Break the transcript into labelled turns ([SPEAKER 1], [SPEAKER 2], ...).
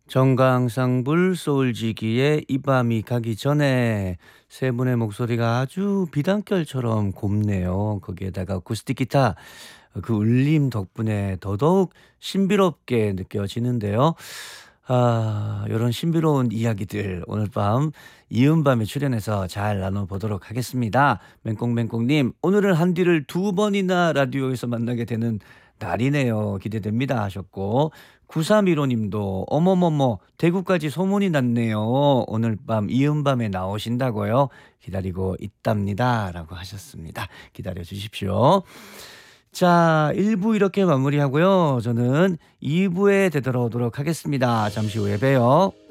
[SPEAKER 1] 정강상불 소울지기의 이 밤이 가기 전에 세 분의 목소리가 아주 비단결처럼 곱네요. 거기에다가 어쿠스틱 기타 그 울림 덕분에 더더욱 신비롭게 느껴지는데요. 요런 신비로운 이야기들 오늘 밤 이은밤에 출연해서 잘 나눠보도록 하겠습니다. 맹꽁맹꽁님, 오늘은 한디를 두 번이나 라디오에서 만나게 되는 날이네요. 기대됩니다 하셨고, 9315님도 어머머머 대구까지 소문이 났네요. 오늘 밤 이은밤에 나오신다고요. 기다리고 있답니다 라고 하셨습니다. 기다려 주십시오. 자, 1부 이렇게 마무리하고요. 저는 2부에 되돌아오도록 하겠습니다. 잠시 후에 봬요.